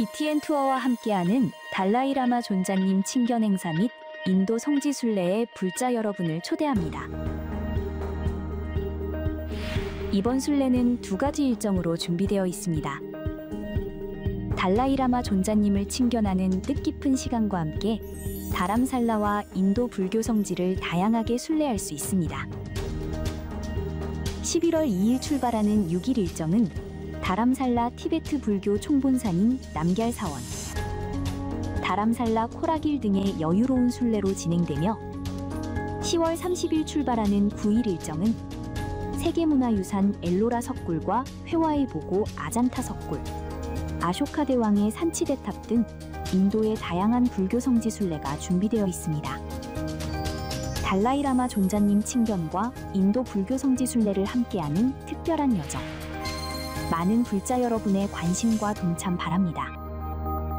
BTN 투어와 함께하는 달라이라마 존자님 친견 행사 및 인도 성지 순례에 불자 여러분을 초대합니다. 이번 순례는 두 가지 일정으로 준비되어 있습니다. 달라이라마 존자님을 친견하는 뜻깊은 시간과 함께 다람살라와 인도 불교 성지를 다양하게 순례할 수 있습니다. 11월 2일 출발하는 6일 일정은 다람살라 티베트 불교 총본산인 남걀사원, 다람살라 코라길 등의 여유로운 순례로 진행되며 10월 30일 출발하는 9일 일정은 세계문화유산 엘로라 석굴과 회화의 보고 아잔타 석굴, 아쇼카 대왕의 산치대탑 등 인도의 다양한 불교 성지 순례가 준비되어 있습니다. 달라이라마 존자님 친견과 인도 불교 성지 순례를 함께하는 특별한 여정. 많은 불자 여러분의 관심과 동참 바랍니다.